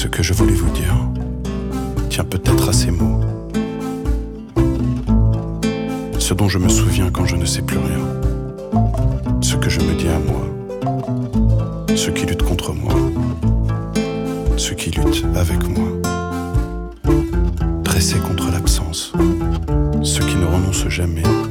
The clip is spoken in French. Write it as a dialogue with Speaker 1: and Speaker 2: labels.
Speaker 1: Ce que je voulais vous dire tient peut-être à ces mots. Ce dont je me souviens quand je ne sais plus rien. Ce que je me dis à moi. Ceux qui luttent contre moi. Ceux qui luttent avec moi. Dressés contre l'absence. Ceux qui ne renoncent jamais.